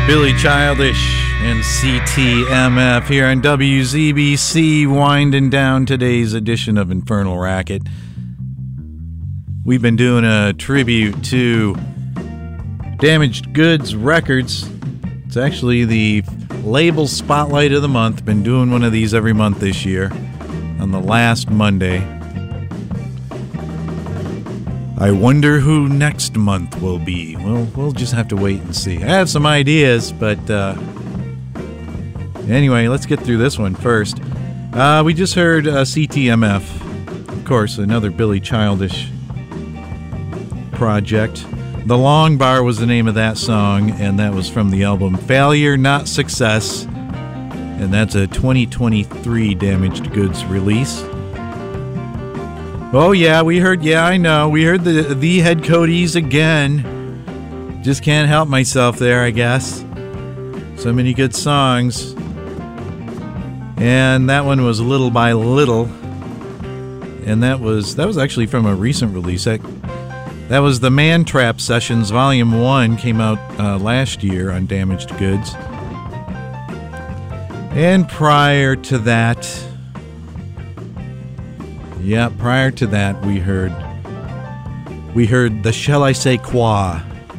Billy Childish and CTMF here on WZBC, winding down today's edition of Infernal Racket. We've been doing a tribute to Damaged Goods Records. It's actually the label spotlight of the month. Been doing one of these every month this year on the last Monday. I wonder who next month will be. Well, we'll just have to wait and see. I have some ideas, but anyway, let's get through this one first. We just heard CTMF, of course, another Billy Childish project. The Long Bar was the name of that song, and that was from the album Failure Not Success, and that's a 2023 Damaged Goods release. Oh yeah, we heard, I know, we heard the Head Cody's again. Just can't help myself there, I guess. So many good songs. And that one was Little by Little. And that was actually from a recent release. That was the Man Trap Sessions Volume 1, came out last year on Damaged Goods. And prior to that, we heard the Shall I Say Quoi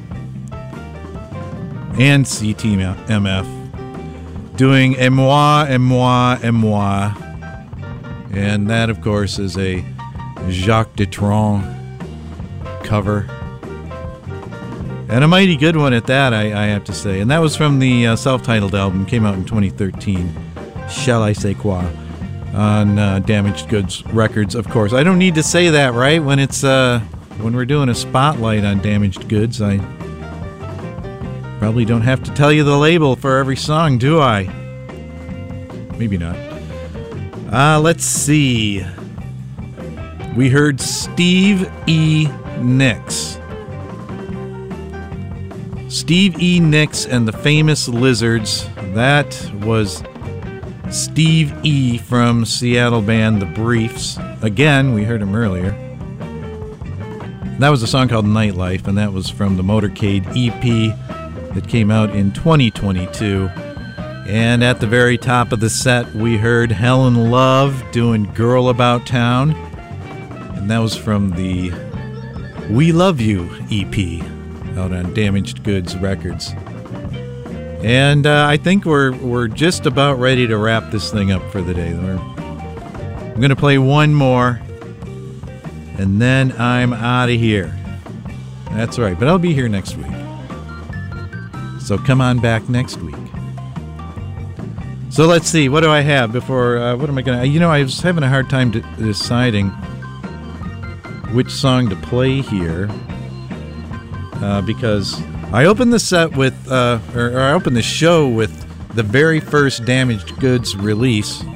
and CTMF doing Et Moi, Et Moi, Et Moi. And that, of course, is a Jacques Dutronc cover. And a mighty good one at that, I have to say. And that was from the self-titled album, came out in 2013, Shall I Say Quoi, on Damaged Goods Records, of course. I don't need to say that, right? When it's when we're doing a spotlight on Damaged Goods, I probably don't have to tell you the label for every song, do I? Maybe not. Let's see. We heard Steve E. Nicks. Steve E. Nicks and the Famous Lizards. That was Steve E. from Seattle band The Briefs. Again, we heard him earlier. That was a song called Nightlife, and that was from the Motorcade EP that came out in 2022. And at the very top of the set, we heard Helen Love doing Girl About Town, and that was from the We Love You EP out on Damaged Goods Records. And I think we're just about ready to wrap this thing up for the day. I'm going to play one more, and then I'm out of here. That's right, but I'll be here next week. So come on back next week. So let's see, what do I have before, what am I going to... I was having a hard time deciding which song to play here, because I opened the set with, I opened the show with the very first Damaged Goods release,